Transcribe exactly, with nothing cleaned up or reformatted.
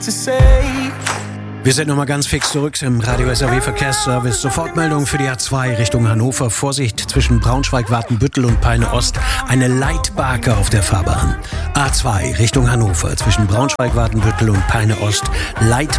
Wir sind nochmal ganz fix zurück im Radio S R W Verkehrsservice. Sofortmeldung für die A zwei Richtung Hannover. Vorsicht zwischen Braunschweig, Watenbüttel und Peine Ost. Eine Leitbarke auf der Fahrbahn. A zwei Richtung Hannover zwischen Braunschweig, Watenbüttel und Peine Ost. Leitbarke.